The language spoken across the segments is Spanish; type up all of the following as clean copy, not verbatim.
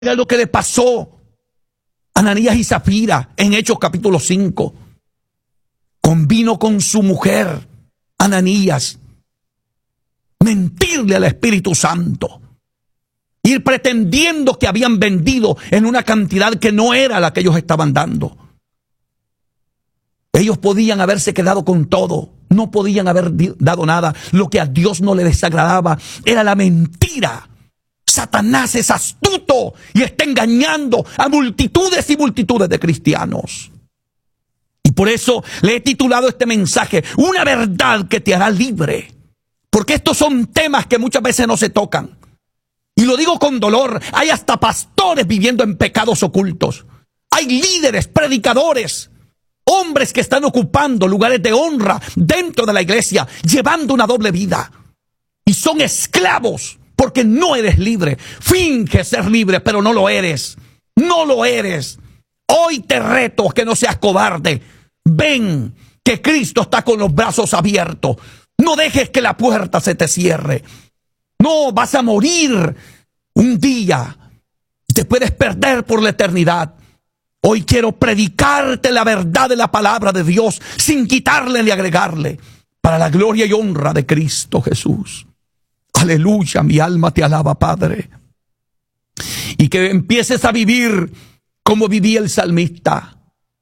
Mira lo que le pasó a Ananías y Zafira en Hechos capítulo 5. Convino con su mujer, Ananías, mentirle al Espíritu Santo, ir pretendiendo que habían vendido en una cantidad que no era la que ellos estaban dando. Ellos podían haberse quedado con todo, no podían haber dado nada. Lo que a Dios no le desagradaba era la mentira. Satanás es astuto y está engañando a multitudes y multitudes de cristianos. Y por eso le he titulado este mensaje, una verdad que te hará libre. Porque estos son temas que muchas veces no se tocan. Y lo digo con dolor, hay hasta pastores viviendo en pecados ocultos. Hay líderes, predicadores, hombres que están ocupando lugares de honra dentro de la iglesia, llevando una doble vida. Y son esclavos porque no eres libre. Finges ser libre, pero no lo eres. No lo eres. Hoy te reto que no seas cobarde. Ven que Cristo está con los brazos abiertos. No dejes que la puerta se te cierre. No, vas a morir un día. Te puedes perder por la eternidad. Hoy quiero predicarte la verdad de la palabra de Dios sin quitarle ni agregarle, para la gloria y honra de Cristo Jesús. Aleluya, mi alma te alaba, Padre. Y que empieces a vivir como vivía el salmista.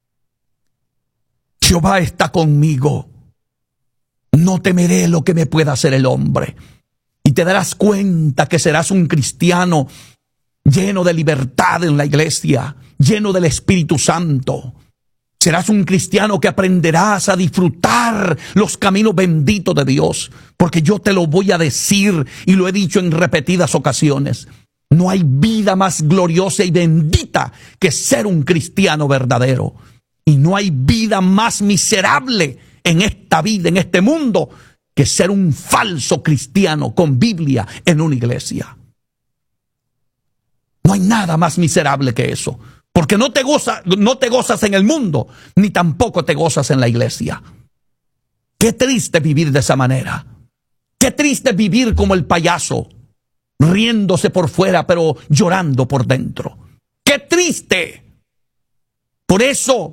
Jehová está conmigo. No temeré lo que me pueda hacer el hombre. Y te darás cuenta que serás un cristiano lleno de libertad en la iglesia, lleno del Espíritu Santo. Serás un cristiano que aprenderás a disfrutar los caminos benditos de Dios. Porque yo te lo voy a decir y lo he dicho en repetidas ocasiones. No hay vida más gloriosa y bendita que ser un cristiano verdadero. Y no hay vida más miserable en esta vida, en este mundo, que ser un falso cristiano con Biblia en una iglesia. No hay nada más miserable que eso. Porque no te gozas en el mundo, ni tampoco te gozas en la iglesia. Qué triste vivir de esa manera. Qué triste vivir como el payaso, riéndose por fuera, pero llorando por dentro. ¡Qué triste! Por eso,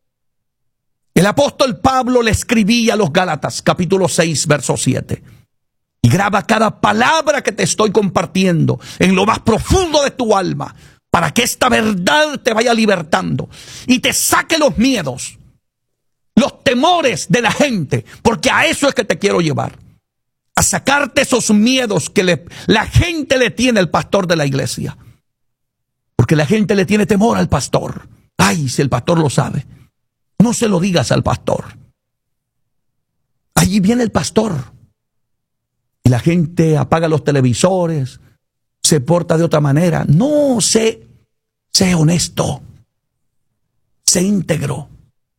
el apóstol Pablo le escribía a los Gálatas, capítulo 6, verso 7. Y graba cada palabra que te estoy compartiendo en lo más profundo de tu alma, para que esta verdad te vaya libertando y te saque los miedos, los temores de la gente, porque a eso es que te quiero llevar. A sacarte esos miedos que la gente le tiene al pastor de la iglesia. Porque la gente le tiene temor al pastor. Ay, si el pastor lo sabe. No se lo digas al pastor. Allí viene el pastor. Y la gente apaga los televisores, se porta de otra manera. No, sé honesto. Sé íntegro.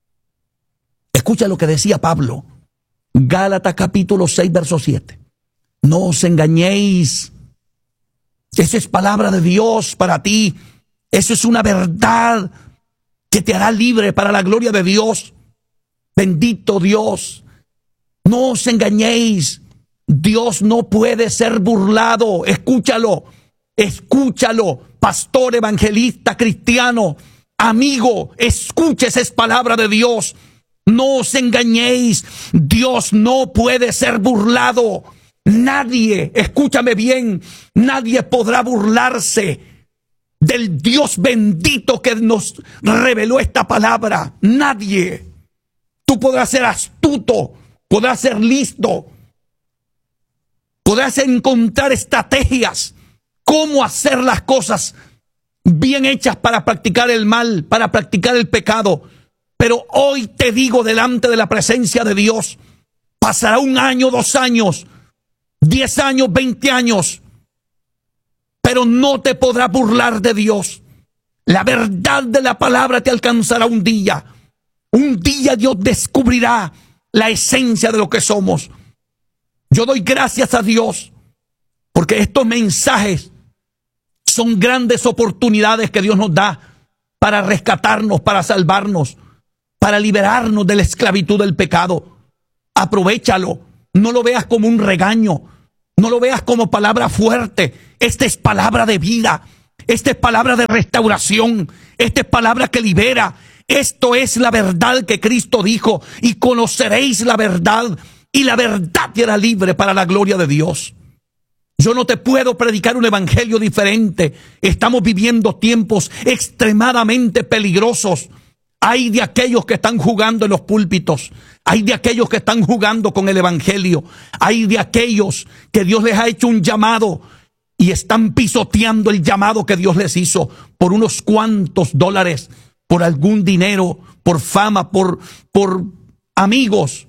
Escucha lo que decía Pablo. Gálatas capítulo 6, verso 7. No os engañéis. Esa es palabra de Dios para ti. Eso es una verdad que te hará libre para la gloria de Dios. Bendito Dios. No os engañéis. Dios no puede ser burlado. Escúchalo. Escúchalo. Pastor, evangelista, cristiano, amigo, escuches, es palabra de Dios. No os engañéis. Dios no puede ser burlado. Nadie, escúchame bien, nadie podrá burlarse del Dios bendito que nos reveló esta palabra. Nadie. Tú podrás ser astuto, podrás ser listo, podrás encontrar estrategias, cómo hacer las cosas bien hechas para practicar el mal, para practicar el pecado. Pero hoy te digo delante de la presencia de Dios, pasará 1 año, 2 años, 10 años, 20 años, pero no te podrás burlar de Dios. La verdad de la palabra te alcanzará un día. Un día Dios descubrirá la esencia de lo que somos. Yo doy gracias a Dios porque estos mensajes son grandes oportunidades que Dios nos da para rescatarnos, para salvarnos, para liberarnos de la esclavitud del pecado. Aprovéchalo. No lo veas como un regaño. No lo veas como palabra fuerte. Esta es palabra de vida. Esta es palabra de restauración. Esta es palabra que libera. Esto es la verdad que Cristo dijo: y conoceréis la verdad, y la verdad te hará libre para la gloria de Dios. Yo no te puedo predicar un evangelio diferente. Estamos viviendo tiempos extremadamente peligrosos. Hay de aquellos que están jugando en los púlpitos. Hay de aquellos que están jugando con el evangelio. Hay de aquellos que Dios les ha hecho un llamado y están pisoteando el llamado que Dios les hizo por unos cuantos dólares, por algún dinero, por fama, por amigos.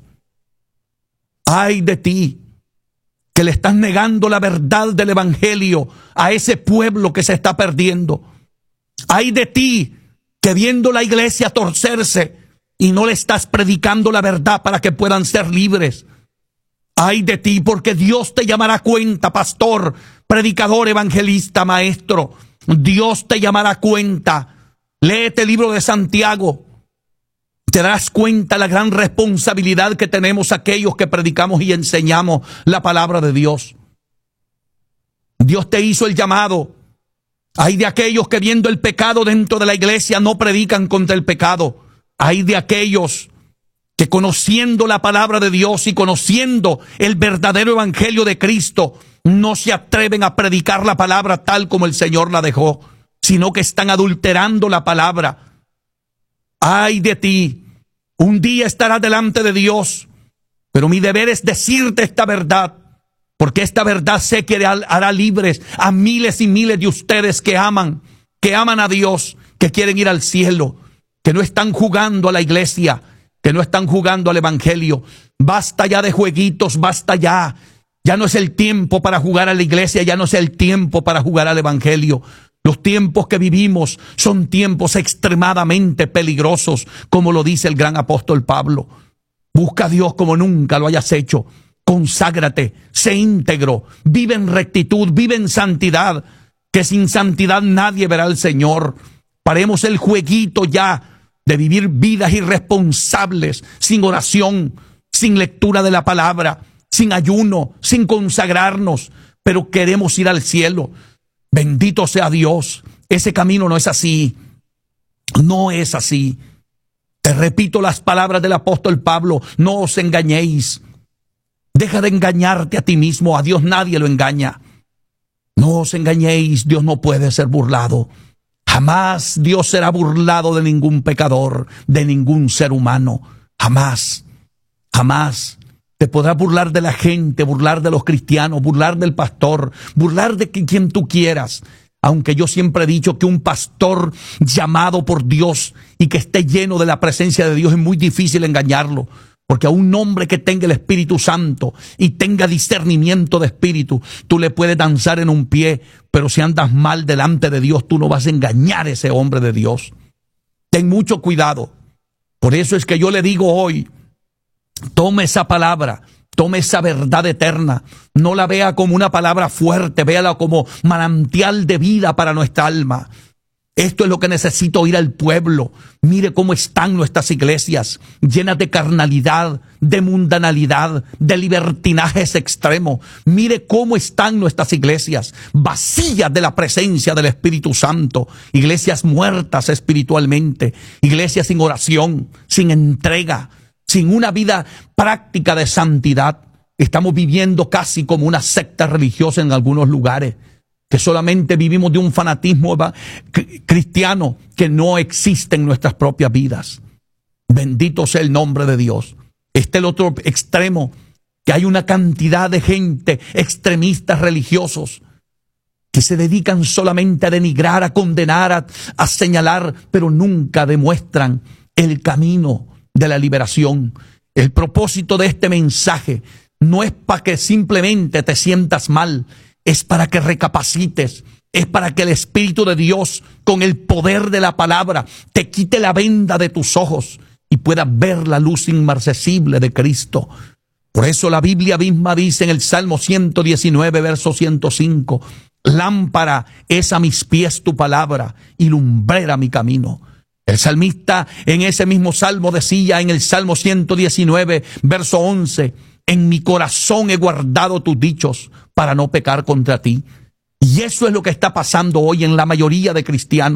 Ay de ti, que le estás negando la verdad del evangelio a ese pueblo que se está perdiendo. Ay de ti, que viendo la iglesia torcerse y no le estás predicando la verdad para que puedan ser libres. Ay de ti, porque Dios te llamará a cuenta, pastor, predicador, evangelista, maestro. Dios te llamará a cuenta. Léete el libro de Santiago. Te darás cuenta la gran responsabilidad que tenemos aquellos que predicamos y enseñamos la palabra de Dios. Dios te hizo el llamado. Hay de aquellos que viendo el pecado dentro de la iglesia no predican contra el pecado. Hay de aquellos que conociendo la palabra de Dios y conociendo el verdadero evangelio de Cristo, no se atreven a predicar la palabra tal como el Señor la dejó, sino que están adulterando la palabra. Ay de ti, un día estarás delante de Dios, pero mi deber es decirte esta verdad, porque esta verdad sé que hará libres a miles y miles de ustedes que aman a Dios, que quieren ir al cielo, que no están jugando a la iglesia, que no están jugando al evangelio. Basta ya de jueguitos, basta ya. Ya no es el tiempo para jugar a la iglesia, ya no es el tiempo para jugar al evangelio. Los tiempos que vivimos son tiempos extremadamente peligrosos, como lo dice el gran apóstol Pablo. Busca a Dios como nunca lo hayas hecho. Conságrate, sé íntegro, vive en rectitud, vive en santidad, que sin santidad nadie verá al Señor. Paremos el jueguito ya de vivir vidas irresponsables, sin oración, sin lectura de la palabra, sin ayuno, sin consagrarnos, pero queremos ir al cielo. Bendito sea Dios. Ese camino no es así. No es así. Te repito las palabras del apóstol Pablo: no os engañéis. Deja de engañarte a ti mismo. A Dios nadie lo engaña. No os engañéis. Dios no puede ser burlado. Jamás Dios será burlado de ningún pecador, de ningún ser humano. Jamás. Jamás. Te podrás burlar de la gente, burlar de los cristianos, burlar del pastor, burlar de quien tú quieras. Aunque yo siempre he dicho que un pastor llamado por Dios y que esté lleno de la presencia de Dios es muy difícil engañarlo. Porque a un hombre que tenga el Espíritu Santo y tenga discernimiento de espíritu, tú le puedes danzar en un pie, pero si andas mal delante de Dios, tú no vas a engañar a ese hombre de Dios. Ten mucho cuidado. Por eso es que yo le digo hoy: tome esa palabra, tome esa verdad eterna. No la vea como una palabra fuerte, véala como manantial de vida para nuestra alma. Esto es lo que necesita oír al pueblo. Mire cómo están nuestras iglesias, llenas de carnalidad, de mundanalidad, de libertinajes extremos. Mire cómo están nuestras iglesias, vacías de la presencia del Espíritu Santo. Iglesias muertas espiritualmente, iglesias sin oración, sin entrega, sin una vida práctica de santidad. Estamos viviendo casi como una secta religiosa en algunos lugares, que solamente vivimos de un fanatismo cristiano que no existe en nuestras propias vidas. Bendito sea el nombre de Dios. Este es el otro extremo, que hay una cantidad de gente, extremistas religiosos, que se dedican solamente a denigrar, a condenar, a señalar, pero nunca demuestran el camino de la liberación. El propósito de este mensaje no es para que simplemente te sientas mal, es para que recapacites, es para que el Espíritu de Dios, con el poder de la palabra, te quite la venda de tus ojos y puedas ver la luz inmarcesible de Cristo. Por eso la Biblia misma dice en el Salmo 119, verso 105, lámpara es a mis pies tu palabra y lumbrera mi camino. El salmista en ese mismo salmo decía en el Salmo 119, verso 11, en mi corazón he guardado tus dichos para no pecar contra ti. Y eso es lo que está pasando hoy en la mayoría de cristianos.